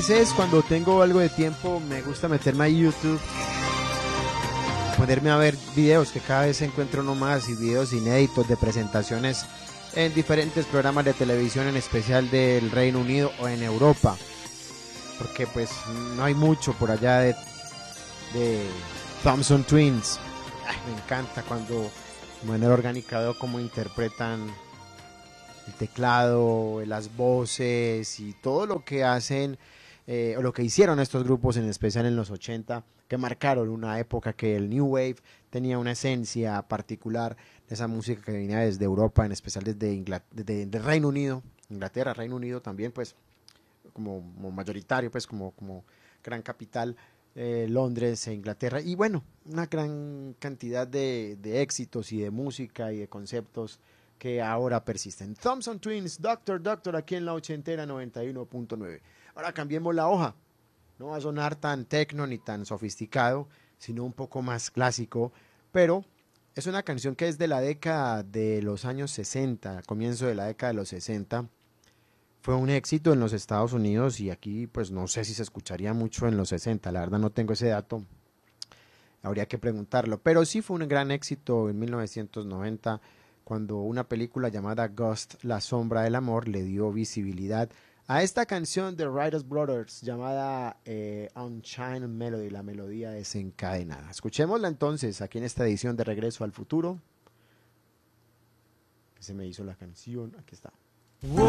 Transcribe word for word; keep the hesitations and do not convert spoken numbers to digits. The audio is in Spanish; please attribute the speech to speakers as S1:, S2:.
S1: veces cuando tengo algo de tiempo me gusta meterme a YouTube, ponerme a ver videos, que cada vez encuentro uno más, y videos inéditos de presentaciones en diferentes programas de televisión, en especial del Reino Unido o en Europa, porque pues no hay mucho por allá de, de Thompson Twins. Ay, me encanta cuando de manera orgánica veo cómo interpretan el teclado, las voces y todo lo que hacen, eh, o lo que hicieron estos grupos, en especial en los ochenta, que marcaron una época que el New Wave tenía una esencia particular de esa música que venía desde Europa, en especial desde, Ingl- desde, desde Reino Unido, Inglaterra, Reino Unido también, pues como, como mayoritario, pues como, como gran capital, eh, Londres e Inglaterra, y bueno, una gran cantidad de, de éxitos y de música y de conceptos que ahora persisten. Thompson Twins, Doctor Doctor, aquí en la ochentera noventa y uno punto nueve. Ahora cambiemos la hoja, no va a sonar tan tecno ni tan sofisticado, sino un poco más clásico, pero es una canción que es de la década de los años sesenta, comienzo de la década de los sesenta. Fue un éxito en los Estados Unidos, y aquí pues no sé si se escucharía mucho en los sesenta, la verdad no tengo ese dato, habría que preguntarlo, pero sí fue un gran éxito en mil novecientos noventa, cuando una película llamada Ghost, La sombra del amor, le dio visibilidad a esta canción de Writers Brothers llamada eh, Unchained Melody, la melodía desencadenada. Escuchémosla entonces aquí en esta edición de Regreso al Futuro, que se me hizo la canción, aquí está.